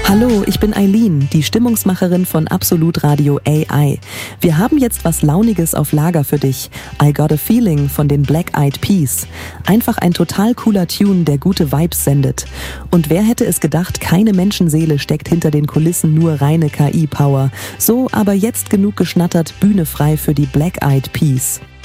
Hallo, ich bin Eileen, die Stimmungsmacherin von Absolut Radio AI. Wir haben jetzt was Launiges auf Lager für dich. I Got a Feeling von den Black Eyed Peas. Einfach ein total cooler Tune, der gute Vibes sendet. Und wer hätte es gedacht, keine Menschenseele steckt hinter den Kulissen, nur reine KI-Power. So, aber jetzt genug geschnattert, Bühne frei für die Black Eyed Peas.